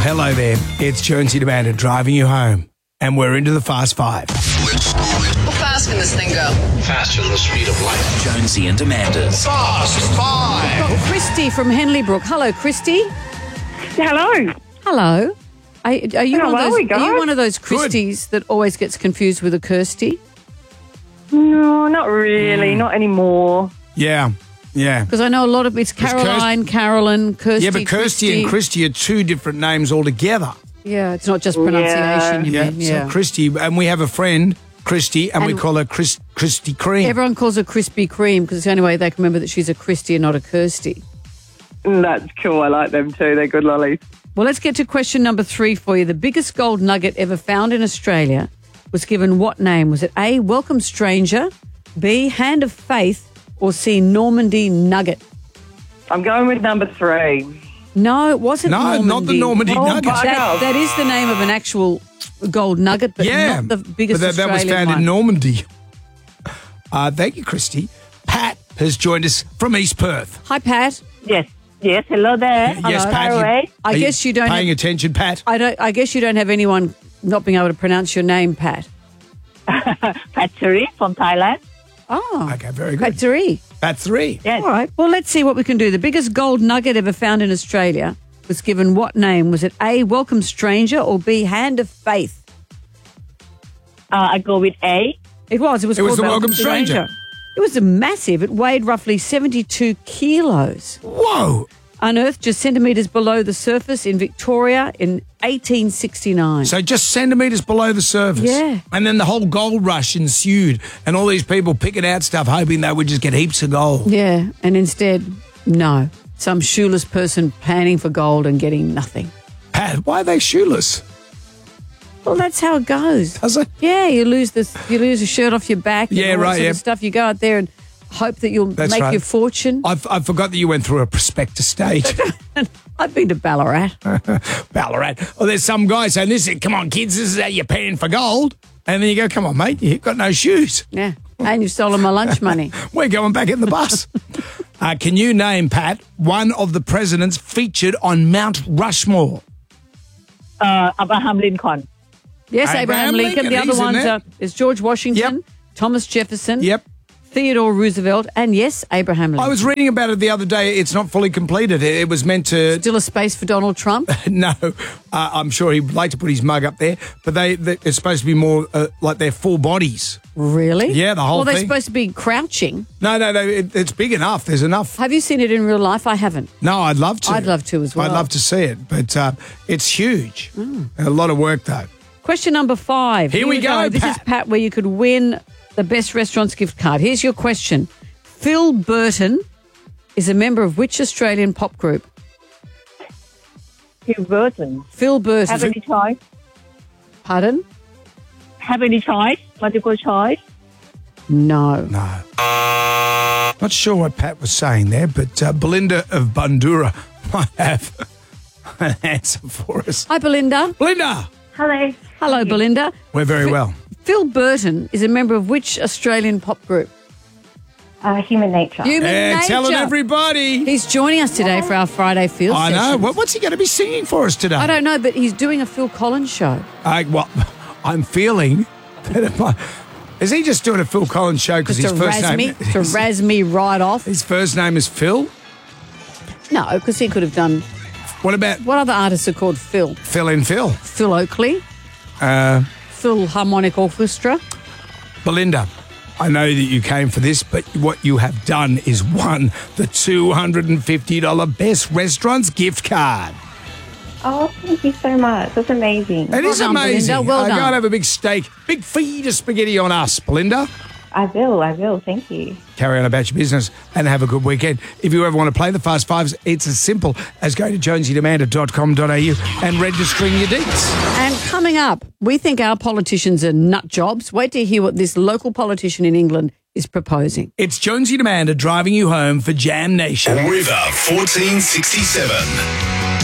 Hello there. It's Jonesy and Amanda driving you home. And we're into the Fast Five. How fast can this thing go? Faster than the speed of light. Jonesy and Amanda's Fast Five. Got Christy from Henley-Brook. Hello, Christy. Hello. Hello. Are you How one of are those? we, guys? Are you one of those Christys that always gets confused with a Kirsty? No, not really. Not anymore. Yeah. Because I know a lot of it's Caroline, Carolyn, Kirsty. Yeah, but Kirsty and Christy are two different names altogether. Yeah, it's not just pronunciation. You mean? Yeah. So Christy, and we have a friend, Christy, and we call her Christy Cream. Everyone calls her Krispy Kreme because it's the only way they can remember that she's a Christy and not a Kirsty. That's cool. I like them too. They're good lollies. Well, let's get to question number 3 for you. The biggest gold nugget ever found in Australia was given what name? Was it A, Welcome Stranger, B, Hand of Faith, or C, Normandy Nugget? I'm going with number 3. No, it wasn't Normandy. No, not the Normandy Nugget. That is the name of an actual gold nugget, but not the biggest but that was Australian found one. in Normandy. Thank you, Christy. Pat has joined us from East Perth. Hi, Pat. Yes, hello there. Yes, Hello. Pat. Far away. I guess you don't paying attention, Pat. I guess you don't have anyone not being able to pronounce your name, Pat. Patsuri from Thailand. Oh, Okay, very good. Pat Turi. Pat 3. Yes. All right. Well, let's see what we can do. The biggest gold nugget ever found in Australia was given what name? Was it A, Welcome Stranger, or B, Hand of Faith? I go with A. It was. It was It was called the Welcome Stranger. It was massive. It weighed roughly 72 kilos. Whoa. Unearthed just centimetres below the surface in Victoria in 1869. So just centimetres below the surface. Yeah. And then the whole gold rush ensued and all these people picking out stuff hoping they would just get heaps of gold. Yeah, and instead, no. Some shoeless person panning for gold and getting nothing. Pat, why are they shoeless? Well, that's how it goes. Does it? Yeah, you lose a shirt off your back. Yeah, and all that right, sort yeah. of stuff. You go out there and hope that you'll That's make right. your fortune. I forgot that you went through a prospectus stage. I've been to Ballarat. Ballarat. Well, there's some guy saying, "This, come on, kids, this is how you're paying for gold." And then you go, "Come on, mate, you've got no shoes. Yeah, and you've stolen my lunch money. We're going back in the bus." Can you name, Pat, one of the presidents featured on Mount Rushmore? Abraham Lincoln. Yes, Abraham Lincoln. The he's other in ones there. is George Washington, Yep. Thomas Jefferson, Yep. Theodore Roosevelt, and yes, Abraham Lincoln. I was reading about it the other day. It's not fully completed. It was meant to... Still a space for Donald Trump. No, I'm sure he'd like to put his mug up there, but it's supposed to be more like their full bodies. Really? Yeah, the whole Well, they're thing. supposed to be crouching. No, it's big enough. There's enough. Have you seen it in real life? I haven't. No, I'd love to. I'd love to as well. I'd love to see it, but it's huge. A lot of work, though. Question number 5. Here we go, This Pat. is Pat, where you could win the Best Restaurants gift card. Here's your question. Phil Burton is a member of which Australian pop group? Phil Burton. Phil Burton. Have any choice? Pardon? Have any choice? Multiple choice? No. No. Not sure what Pat was saying there, but Belinda of Bundoora might have an answer for us. Hi, Belinda. Belinda! Hello. Hello, Belinda. We're very well. Phil Burton is a member of which Australian pop group? Human Nature. Human Yeah, Nature. telling everybody. He's joining us today for our Friday Field I know. sessions. What's he going to be singing for us today? I don't know, but he's doing a Phil Collins show. I'm feeling that is he just doing a Phil Collins show because Just his to first razz name me, to razz me right off. his first name is Phil? No, because he could have done. What about What other artists are called Phil? Phil and Phil? Phil Oakley, Phil Harmonic Orchestra. Belinda, I know that you came for this, but what you have done is won the $250 Best Restaurants gift card. Oh, thank you so much. That's amazing. It is done, amazing. Belinda. Well I done. gotta have a big steak, big feed of spaghetti on us, Belinda. I will. Thank you. Carry on about your business and have a good weekend. If you ever want to play the Fast Fives, it's as simple as going to jonesyandamanda.com.au and registering your deets. And coming up, we think our politicians are nut jobs. Wait to hear what this local politician in England is proposing. It's Jonesy and Amanda driving you home for Jam Nation. River 1467.